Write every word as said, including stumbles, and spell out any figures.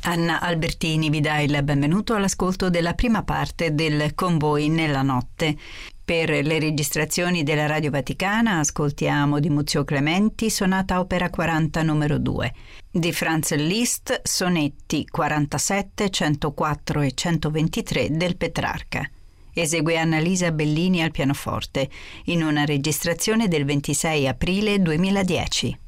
Anna Albertini vi dà il benvenuto all'ascolto della prima parte del Con voi nella notte. Per le registrazioni della Radio Vaticana ascoltiamo di Muzio Clementi Sonata Opera quaranta numero due, di Franz Liszt sonetti quarantasette, centoquattro e centoventitré del Petrarca. Esegue Annalisa Bellini al pianoforte in una registrazione del ventisei aprile duemiladieci.